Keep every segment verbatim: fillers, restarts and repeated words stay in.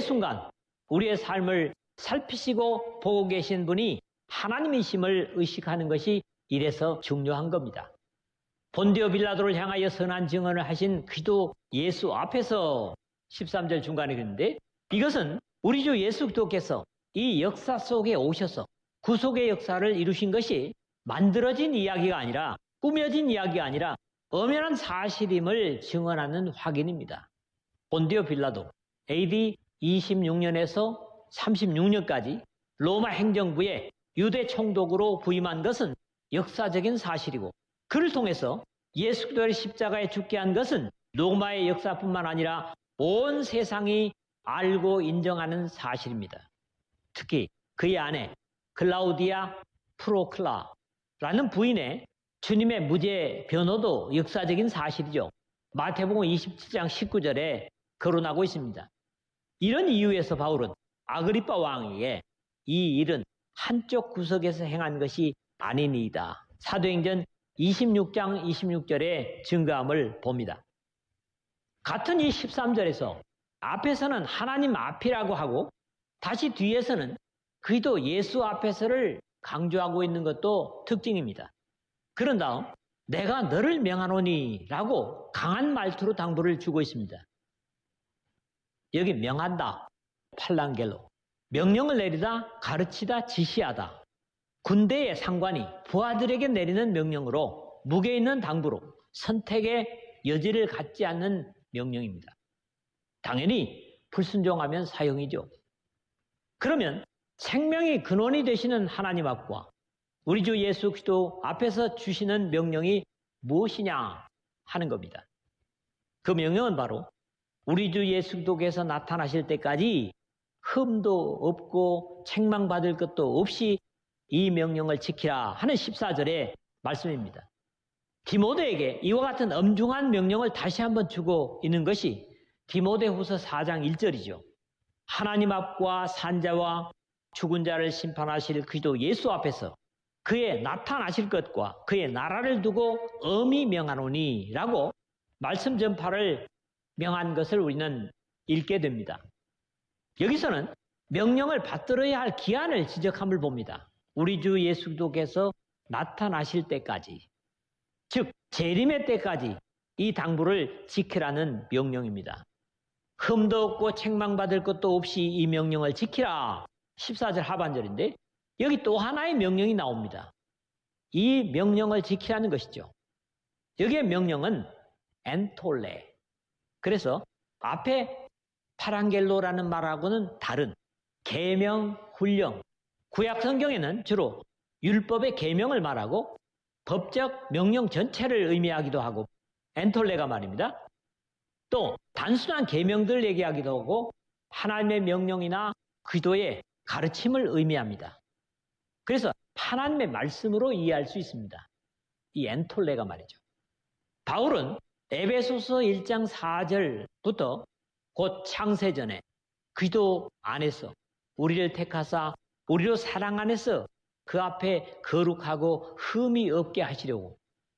순간 우리의 삶을 살피시고 보고 계신 분이 하나님이심을 의식하는 것이 이래서 중요한 겁니다. 본디오 빌라도를 향하여 선한 증언을 하신 그리스도 예수 앞에서 십삼 절 중간에 그랬는데, 이것은 우리 주 예수 그리스도께서 이 역사 속에 오셔서 구속의 역사를 이루신 것이 만들어진 이야기가 아니라, 꾸며진 이야기가 아니라 엄연한 사실임을 증언하는 확인입니다. 본디오 빌라도 에이디 이십육 년에서 삼십육 년까지 로마 행정부의 유대 총독으로 부임한 것은 역사적인 사실이고, 그를 통해서 예수 그리스도의 십자가에 죽게 한 것은 로마의 역사뿐만 아니라 온 세상이 알고 인정하는 사실입니다. 특히 그의 아내 클라우디아 프로클라라는 부인의 주님의 무죄 변호도 역사적인 사실이죠. 마태복음 이십칠 장 십구 절에 거론하고 있습니다. 이런 이유에서 바울은 아그리빠 왕에게 이 일은 한쪽 구석에서 행한 것이 아니니이다, 사도행전 이십육 장 이십육 절에 증거함을 봅니다. 같은 이 십삼 절에서 앞에서는 하나님 앞이라고 하고 다시 뒤에서는 그리스도 예수 앞에서를 강조하고 있는 것도 특징입니다. 그런 다음 내가 너를 명하노니 라고 강한 말투로 당부를 주고 있습니다. 여기 명한다, 팔랑겔로, 명령을 내리다, 가르치다, 지시하다, 군대의 상관이 부하들에게 내리는 명령으로 무게 있는 당부로 선택의 여지를 갖지 않는 명령입니다. 당연히 불순종하면 사형이죠. 그러면 생명의 근원이 되시는 하나님 앞과 우리 주 예수 그리스도 앞에서 주시는 명령이 무엇이냐 하는 겁니다. 그 명령은 바로 우리 주 예수 그리스도께서 나타나실 때까지 흠도 없고 책망받을 것도 없이 이 명령을 지키라 하는 십사 절의 말씀입니다. 디모데에게 이와 같은 엄중한 명령을 다시 한번 주고 있는 것이 디모데후서 사 장 일 절이죠. 하나님 앞과 산자와 죽은 자를 심판하실 그리스도 예수 앞에서 그의 나타나실 것과 그의 나라를 두고 엄히 명하노니 라고 말씀 전파를 명한 것을 우리는 읽게 됩니다. 여기서는 명령을 받들어야 할 기한을 지적함을 봅니다. 우리 주 예수 그리스도께서 나타나실 때까지, 즉 재림의 때까지 이 당부를 지키라는 명령입니다. 흠도 없고 책망받을 것도 없이 이 명령을 지키라, 십사 절 하반절인데 여기 또 하나의 명령이 나옵니다. 이 명령을 지키라는 것이죠. 여기의 명령은 엔톨레, 그래서 앞에 파랑겔로라는 말하고는 다른 계명, 훈령, 구약 성경에는 주로 율법의 계명을 말하고 법적 명령 전체를 의미하기도 하고, 엔톨레가 말입니다. 또 단순한 계명들을 얘기하기도 하고 하나님의 명령이나 기도의 가르침을 의미합니다. 그래서 하나님의 말씀으로 이해할 수 있습니다. 이 엔톨레가 말이죠. 바울은 에베소서 일 장 사 절부터 곧 창세전에 기도 안에서 우리를 택하사 우리로 사랑 안에서 그 앞에 거룩하고 흠이 없게 하시려고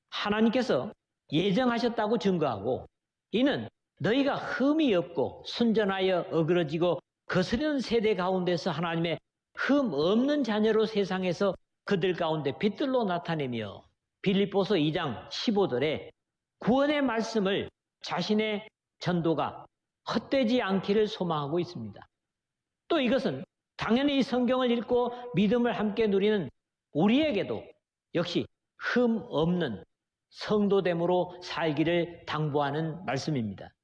하나님께서 예정하셨다고 증거하고, 이는 너희가 흠이 없고 순전하여 어그러지고 거스르는 세대 가운데서 하나님의 흠 없는 자녀로 세상에서 그들 가운데 빛들로 나타내며, 빌립보서 이 장 십오 절에 구원의 말씀을 자신의 전도가 헛되지 않기를 소망하고 있습니다. 또 이것은 당연히 이 성경을 읽고 믿음을 함께 누리는 우리에게도 역시 흠 없는 성도됨으로 살기를 당부하는 말씀입니다.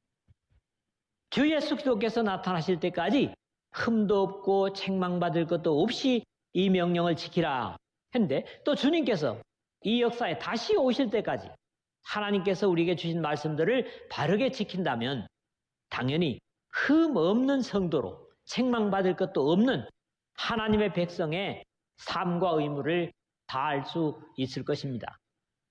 주 예수 그리스도께서 나타나실 때까지 흠도 없고 책망받을 것도 없이 이 명령을 지키라 했는데, 또 주님께서 이 역사에 다시 오실 때까지 하나님께서 우리에게 주신 말씀들을 바르게 지킨다면 당연히 흠 없는 성도로 책망받을 것도 없는 하나님의 백성의 삶과 의무를 다할 수 있을 것입니다.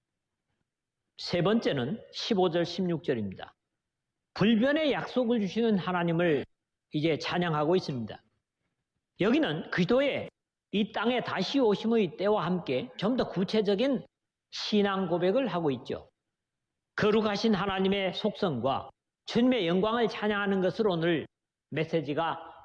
세 번째는 십오 절 십육 절입니다. 불변의 약속을 주시는 하나님을 이제 찬양하고 있습니다. 여기는 그리스도의 이 땅에 다시 오심의 때와 함께 좀 더 구체적인 신앙 고백을 하고 있죠. 거룩하신 하나님의 속성과 주님의 영광을 찬양하는 것을 오늘 메시지가